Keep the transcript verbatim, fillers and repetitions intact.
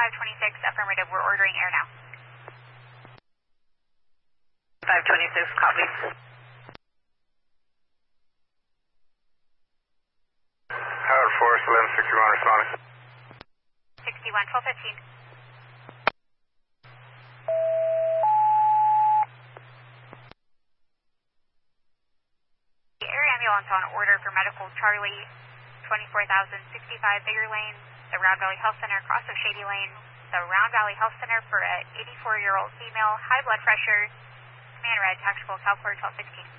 five twenty-six, affirmative, we're ordering air now. five twenty-six, copy. Howard Forest, eleven sixty-one, responding. sixty-one, twelve fifteen. The air ambulance on order for medical Charlie, twenty-four thousand sixty-five Bigger Lane, the Round Valley Health Center, cross of Shady Lane, the Round Valley Health Center for an eighty-four-year-old female, high blood pressure, command red, tactical, Cal four twelve sixteen.